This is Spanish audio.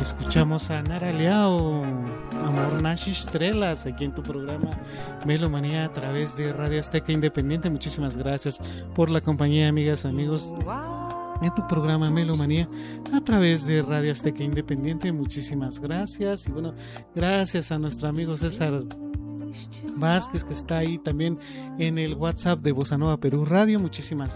Escuchamos a Nara Leao, Amor Nashi Estrelas, aquí en tu programa Melomanía a través de Radio Azteca Independiente. Muchísimas gracias por la compañía, amigas, amigos, en tu programa Melomanía a través de Radio Azteca Independiente. Muchísimas gracias. Y bueno, gracias a nuestro amigo César Vázquez, que está ahí también en el WhatsApp de Bossa Nova Perú Radio. Muchísimas